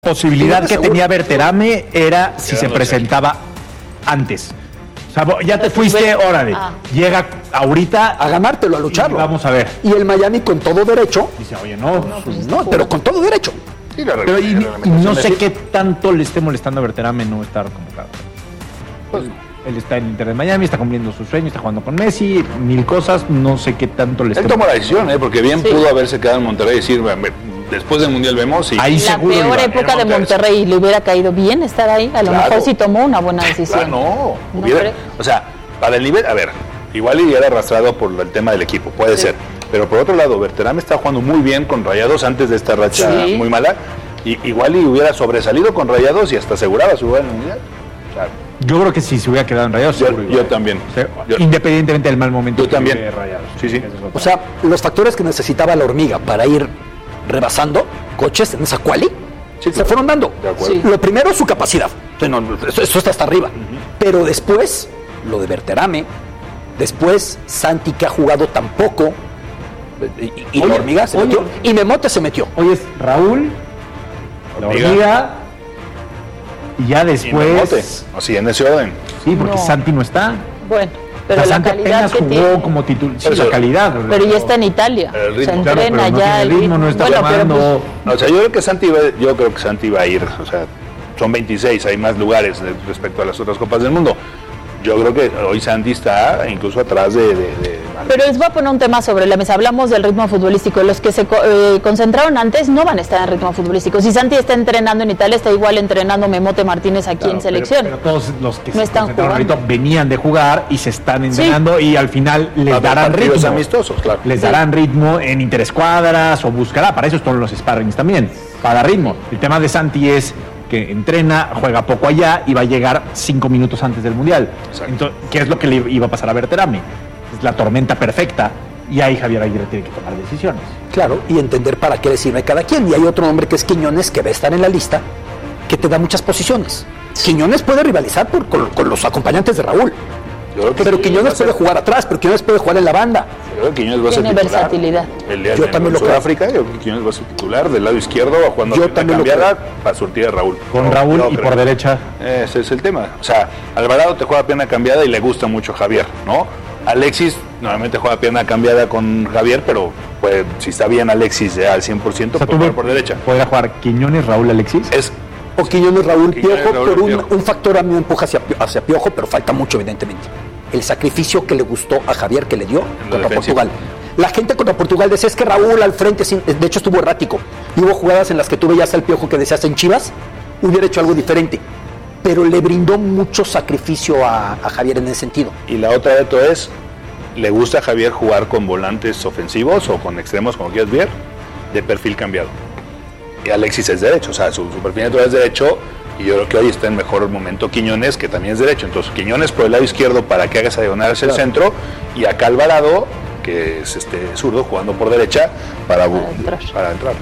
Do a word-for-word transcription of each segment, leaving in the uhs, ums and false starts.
posibilidad que tenía Berterame era si se presentaba antes. O sea, ya te fuiste, órale. Ah. Llega ahorita a ganártelo, a lucharlo. Vamos a ver. Y el Miami con todo derecho. Dice, oye, no. No, pues, no pero con todo derecho. Sí, la pero y, y no sé qué tanto le esté molestando a Berterame no estar convocado. Pues, él está en Inter de Miami, está cumpliendo su sueño, está jugando con Messi, mil cosas. No sé qué tanto le esté. Él tomó la decisión, ¿eh? Porque bien sí. pudo haberse quedado en Monterrey y decir, después del Mundial vemos y ahí la peor época de Monterrey le hubiera caído bien estar ahí, a lo claro. mejor sí tomó una buena decisión. Claro, no, no hubiera, o sea, para el nivel, a ver, igual hubiera arrastrado por el tema del equipo, puede sí. ser, pero por otro lado, Berterame está jugando muy bien con Rayados antes de esta racha sí. muy mala, y igual y hubiera sobresalido con Rayados y hasta aseguraba su lugar en el Mundial. Claro. Yo creo que sí, se hubiera quedado en Rayados. Yo, seguro, yo también. O sea, yo, independientemente del mal momento yo que también. vive Rayados. Sí, sí. O sea, los factores que necesitaba la hormiga para ir rebasando coches en esa quali sí, se claro. fueron dando. Sí. Lo primero, su capacidad. No, eso, eso está hasta arriba. Uh-huh. Pero después, lo de Berterame, después Santi, que ha jugado tan poco, y, y oye, la hormiga se oye, metió, y Memote se metió. Hoy es Raúl, la hormiga, hormiga y ya después... Y así, en ese orden. Sí, porque no. Santi no está. Bueno. Pero o sea, la Santi calidad apenas que jugó tiene. como titular, sí, pero, la calidad. Pero, pero ya está en Italia. El ritmo, se entrena claro, ya. No el ritmo, no está bueno, jugando. Pues, no, o sea, yo creo que Santi iba, yo creo que Santi va a ir, o sea, son veintiséis, hay más lugares respecto a las otras copas del mundo. Yo creo que hoy Santi está incluso atrás de... de, de Pero les voy a poner un tema sobre la mesa. Hablamos del ritmo futbolístico. Los que se eh, concentraron antes no van a estar en ritmo futbolístico. Si Santi está entrenando en Italia, está igual entrenando Memote Martínez aquí claro, en selección. Pero, pero todos los que no se concentraron ahorita venían de jugar y se están entrenando sí. y al final les para darán ritmo. Amistosos, claro. Les sí. darán ritmo en interescuadras o buscará. Para eso están los sparrings también, para ritmo. El tema de Santi es... que entrena, juega poco allá y va a llegar cinco minutos antes del Mundial. Entonces, ¿qué es lo que le iba a pasar a Berterame? Es la tormenta perfecta y ahí Javier Aguirre tiene que tomar decisiones. Claro, y entender para qué le sirve cada quien. Y hay otro hombre que es Quiñones, que va a estar en la lista, que te da muchas posiciones. Quiñones puede rivalizar por, con, con los acompañantes de Raúl. Yo creo que pero sí, Quiñones puede jugar atrás, pero Quiñones puede jugar en la banda. Yo creo que Quiñones va a ser Tiene titular. versatilidad. El día yo de también lo creo. Sudáfrica, yo creo que Quiñones va a ser titular del lado izquierdo, jugando yo a pierna cambiada para surtir a Raúl. Con no, Raúl no, y por derecha. Ese es el tema. O sea, Alvarado te juega pierna cambiada y le gusta mucho Javier, ¿no? Alexis normalmente juega pierna cambiada con Javier, pero pues, si está bien Alexis ya al cien por ciento, o sea, puede jugar por derecha. ¿Podría jugar Quiñones, Raúl, Alexis? Es O Quiñones, Raúl, Quiñones, Piojo, Raúl, por un, Piojo. un factor a mí me empuja hacia, hacia Piojo, pero falta mucho, evidentemente. El sacrificio que le gustó a Javier, que le dio contra Portugal. La gente contra Portugal decía, es que Raúl al frente, de hecho estuvo errático. Y hubo jugadas en las que tú veías al Piojo que decías en Chivas, hubiera hecho algo diferente. Pero le brindó mucho sacrificio a, a Javier en ese sentido. Y la otra de todo es, ¿le gusta a Javier jugar con volantes ofensivos o con extremos, como quieras ver, de perfil cambiado? Y Alexis es derecho, o sea, su, su perfil natural es derecho, y yo creo que hoy está en mejor momento Quiñones, que también es derecho. Entonces, Quiñones por el lado izquierdo para que haga esa diagonal hacia claro. el centro, y acá Alvarado, que es este zurdo, jugando por derecha para, para, entrar. para entrar.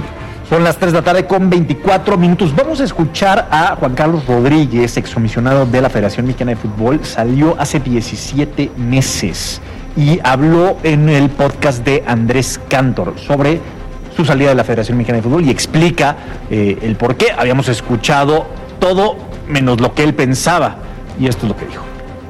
Son las tres de la tarde con veinticuatro minutos. Vamos a escuchar a Juan Carlos Rodríguez, excomisionado de la Federación Mexicana de Fútbol. Salió hace diecisiete meses y habló en el podcast de Andrés Cantor sobre su salida de la Federación Mexicana de Fútbol y explica eh, el por qué. Habíamos escuchado todo menos lo que él pensaba y esto es lo que dijo.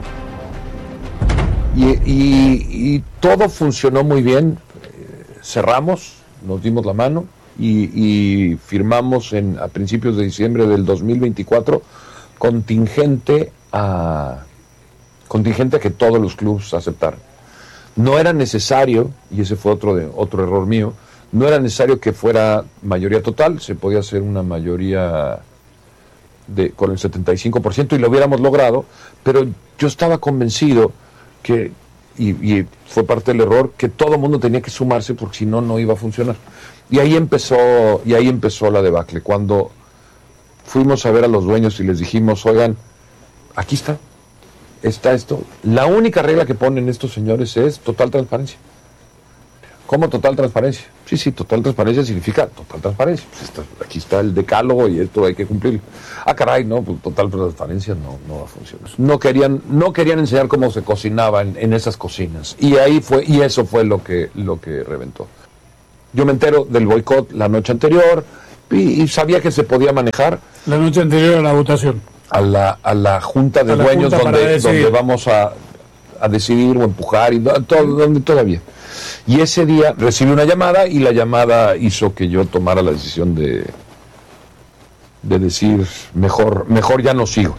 Y, y, y todo funcionó muy bien. Eh, cerramos, nos dimos la mano y, y firmamos en, a principios de diciembre del dos mil veinticuatro contingente a contingente que todos los clubes aceptaran. No era necesario, y ese fue otro, de, otro error mío, no era necesario que fuera mayoría total, se podía hacer una mayoría de, con el setenta y cinco por ciento y lo hubiéramos logrado, pero yo estaba convencido que, y, y fue parte del error, que todo el mundo tenía que sumarse porque si no, no iba a funcionar. Y ahí empezó, y ahí empezó la debacle. Cuando fuimos a ver a los dueños y les dijimos, oigan, aquí está, está esto. La única regla que ponen estos señores es total transparencia. ¿Cómo total transparencia? Sí, sí, total transparencia significa total transparencia. Pues está, aquí está el decálogo y esto hay que cumplirlo. Ah, caray, no, pues total transparencia no, no va a funcionar. No querían, no querían enseñar cómo se cocinaba en, en esas cocinas. Y ahí fue, y eso fue lo que, lo que reventó. Yo me entero del boicot la noche anterior, y, y sabía que se podía manejar. La noche anterior a la votación. A la, a la junta de A la dueños junta donde, para donde vamos a, a decidir o empujar, y todo, donde todavía. Y ese día recibí una llamada y la llamada hizo que yo tomara la decisión de, de decir, mejor, mejor ya no sigo.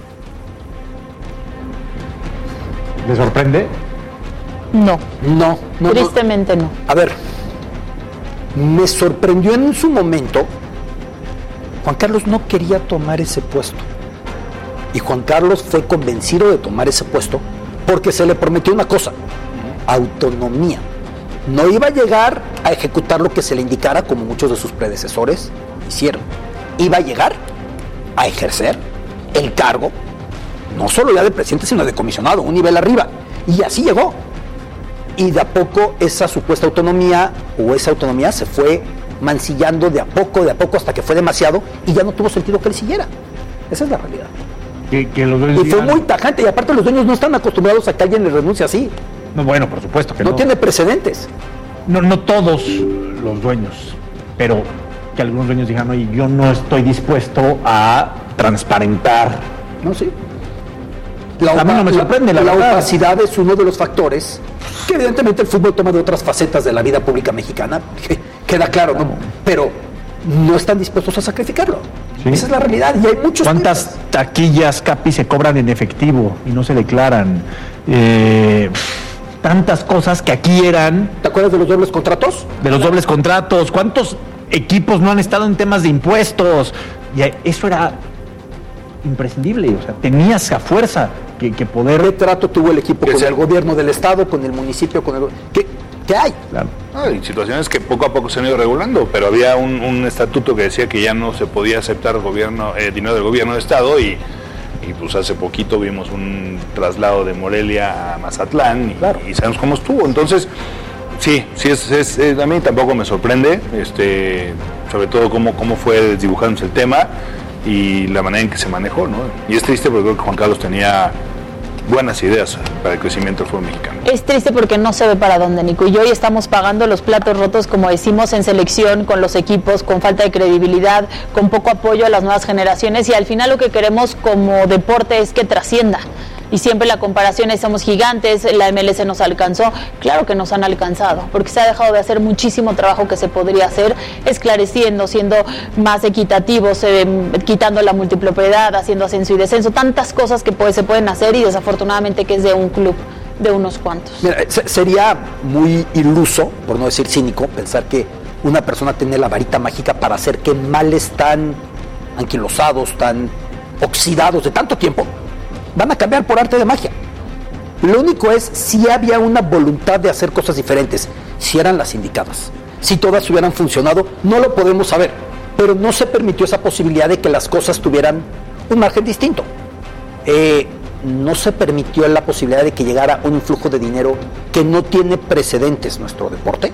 ¿Le sorprende? No. No, no. Tristemente no. A ver, me sorprendió en su momento. Juan Carlos no quería tomar ese puesto. Y Juan Carlos fue convencido de tomar ese puesto porque se le prometió una cosa: autonomía. No iba a llegar a ejecutar lo que se le indicara, como muchos de sus predecesores hicieron. Iba a llegar a ejercer el cargo, no solo ya de presidente, sino de comisionado, un nivel arriba. Y así llegó. Y de a poco esa supuesta autonomía o esa autonomía se fue mancillando de a poco, de a poco, hasta que fue demasiado y ya no tuvo sentido que él siguiera. Esa es la realidad. Que, que los dueños y fue digan... muy tajante, y aparte los dueños no están acostumbrados a que alguien les renuncie así. No, bueno, por supuesto que no. No tiene precedentes. No, no todos los dueños, pero que algunos dueños digan, oye, yo no estoy dispuesto a transparentar. No, sí. La a mí no me sorprende, la, la, la opacidad es uno de los factores que evidentemente el fútbol toma de otras facetas de la vida pública mexicana, que queda claro, ¿no? Pero no están dispuestos a sacrificarlo. ¿Sí? Esa es la realidad, y hay muchos... ¿Cuántas temas? Taquillas, Capi, se cobran en efectivo y no se declaran? Eh, tantas cosas que aquí eran... ¿Te acuerdas de los dobles contratos? De los dobles contratos. ¿Cuántos equipos no han estado en temas de impuestos? Y eso era imprescindible, o sea, tenías a fuerza que, que poder... ¿Qué trato tuvo el equipo con el gobierno del estado, con el municipio, con el... ¿Qué, qué hay? Claro. No, hay situaciones que poco a poco se han ido regulando, pero había un, un estatuto que decía que ya no se podía aceptar gobierno, eh, dinero del gobierno de estado, y, y pues hace poquito vimos un traslado de Morelia a Mazatlán, y, claro. y sabemos cómo estuvo. Entonces, sí, sí es, es, es, a mí tampoco me sorprende, este, sobre todo cómo, cómo fue dibujándose el tema y la manera en que se manejó, ¿no? Y es triste porque creo que Juan Carlos tenía buenas ideas para el crecimiento del fútbol mexicano. Es triste porque no se ve para dónde, Nico, y hoy estamos pagando los platos rotos, como decimos, en selección, con los equipos, con falta de credibilidad, con poco apoyo a las nuevas generaciones, y al final lo que queremos como deporte es que trascienda. Y siempre la comparación es: somos gigantes, la M L S nos alcanzó. Claro que nos han alcanzado, porque se ha dejado de hacer muchísimo trabajo que se podría hacer, esclareciendo, siendo más equitativos, eh, quitando la multipropiedad, haciendo ascenso y descenso, tantas cosas que puede, se pueden hacer, y desafortunadamente que es de un club, de unos cuantos. Mira, sería muy iluso, por no decir cínico, pensar que una persona tiene la varita mágica para hacer que males tan anquilosados, tan oxidados de tanto tiempo, van a cambiar por arte de magia. Lo único es si había una voluntad de hacer cosas diferentes, si eran las indicadas, si todas hubieran funcionado, no lo podemos saber, pero no se permitió esa posibilidad de que las cosas tuvieran un margen distinto. Eh, no se permitió la posibilidad de que llegara un influjo de dinero que no tiene precedentes en nuestro deporte,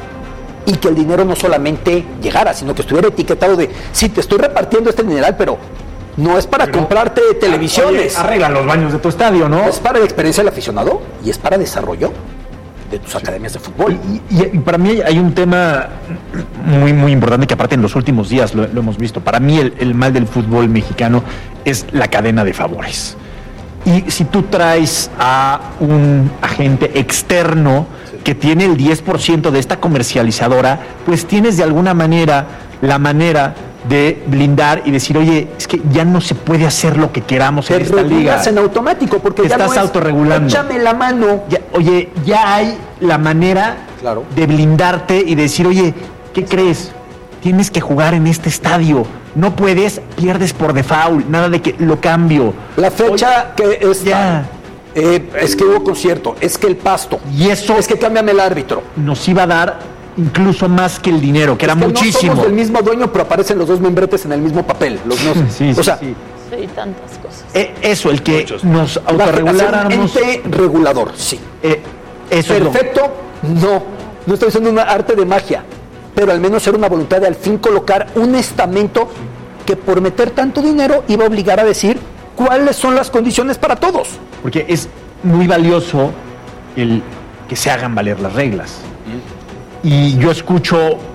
y que el dinero no solamente llegara, sino que estuviera etiquetado de: sí, te estoy repartiendo este dineral, pero no es para pero, comprarte televisiones. Oye, arreglan los baños de tu estadio, ¿no? Es para la experiencia del aficionado y es para desarrollo de tus sí. academias de fútbol. Y, y, y para mí hay un tema muy, muy importante que aparte en los últimos días lo, lo hemos visto. Para mí el, el mal del fútbol mexicano es la cadena de favores. Y si tú traes a un agente externo sí. que tiene el diez por ciento de esta comercializadora, pues tienes de alguna manera la manera de blindar y decir: oye, es que ya no se puede hacer lo que queramos te en esta liga. en automático porque te ya estás no es, autorregulando. Échame la mano. Ya, oye, ya hay la manera claro. de blindarte y decir: oye, ¿qué crees? Tienes que jugar en este estadio. No puedes, pierdes por default. Nada de que lo cambio. La fecha oye, que está. Eh, es que hubo concierto, es que el pasto. Y eso es que cámbiame el árbitro. Nos iba a dar incluso más que el dinero, que es era que muchísimo. No somos del mismo dueño, pero aparecen los dos membretes en el mismo papel. Los no, sí, sí, o sea, sí. Sí, tantas cosas. Eh, eso, el que Muchos. nos autorreguláramos. Ente regulador, sí. Eh, eso Perfecto, es lo... no. No estoy diciendo una arte de magia, pero al menos era una voluntad de al fin colocar un estamento que por meter tanto dinero iba a obligar a decir cuáles son las condiciones para todos. Porque es muy valioso el que se hagan valer las reglas. Y yo escucho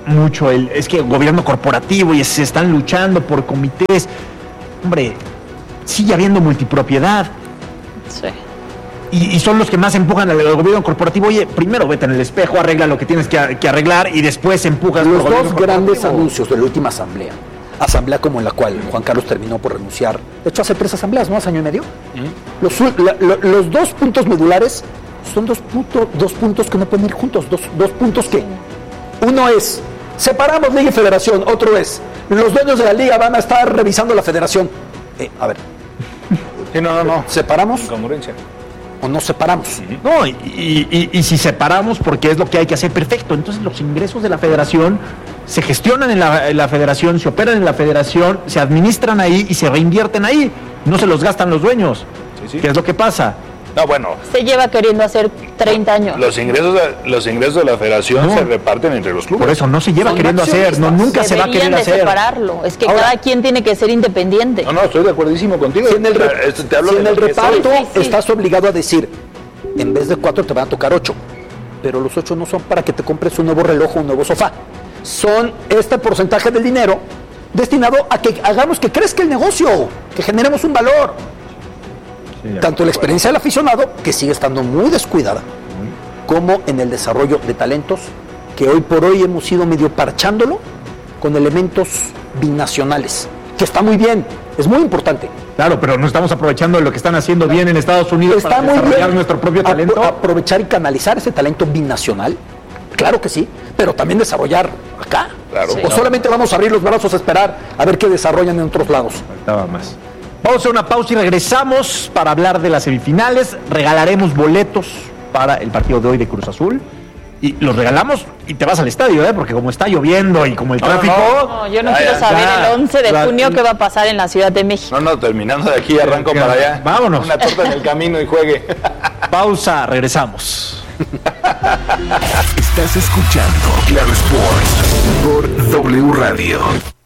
mucho el, es que gobierno corporativo y se están luchando por comités. Hombre, sigue habiendo multipropiedad. Sí. Y, y son los que más empujan al, al gobierno corporativo. Oye, primero vete en el espejo, arregla lo que tienes que, que arreglar y después empujas. Los dos grandes anuncios de la última asamblea, asamblea como en la cual Juan Carlos terminó por renunciar, de hecho hace tres asambleas, ¿no? Hace año y medio. ¿Mm? Los, la, lo, los dos puntos medulares son dos, punto, dos puntos que no pueden ir juntos, dos, dos puntos que, uno es, separamos Liga y Federación, otro es, los dueños de la Liga van a estar revisando la Federación. Eh, a ver. Sí, no, no, no. ¿Separamos? Incongruencia. ¿O no separamos? No, y, y, y, y si separamos, porque es lo que hay que hacer, perfecto. Entonces los ingresos de la federación se gestionan en la, en la federación, se operan en la federación, se administran ahí y se reinvierten ahí. No se los gastan los dueños. Sí, sí. ¿Qué es lo que pasa? No, bueno. Se lleva queriendo hacer treinta años. Los ingresos de, los ingresos de la federación no. se reparten entre los clubes. Por eso no se lleva Son queriendo hacer, no, nunca se va a querer de hacer. separarlo. Es que Ahora, cada quien tiene que ser independiente. No, no, estoy de acuerdísimo contigo. Si en el, re, te hablo si de en el reparto sí, sí, sí. estás obligado a decir, en vez de cuatro te van a tocar ocho. Pero los ocho no son para que te compres un nuevo reloj o un nuevo sofá. Son este porcentaje del dinero destinado a que hagamos que crezca el negocio, que generemos un valor. Sí, tanto en la experiencia del aficionado, que sigue estando muy descuidada, como en el desarrollo de talentos, que hoy por hoy hemos ido medio parchándolo con elementos binacionales, que está muy bien, es muy importante. Claro, pero no estamos aprovechando lo que están haciendo bien en Estados Unidos está para muy desarrollar bien nuestro propio talento. Apro- aprovechar y canalizar ese talento binacional, claro que sí, pero también desarrollar acá. Claro. Sí. O solamente vamos a abrir los brazos a esperar a ver qué desarrollan en otros lados. Faltaba más. Vamos a hacer una pausa y regresamos para hablar de las semifinales. Regalaremos boletos para el partido de hoy de Cruz Azul. Y los regalamos y te vas al estadio, ¿eh? Porque como está lloviendo y como el no, tráfico... No, no, yo no ya, quiero ya, saber ya, el once de la, junio qué va a pasar en la Ciudad de México. No, no, terminando de aquí arranco para allá. Vámonos. Una torta en el camino y juegue. Pausa, regresamos. Estás escuchando Claro Sports por W Radio.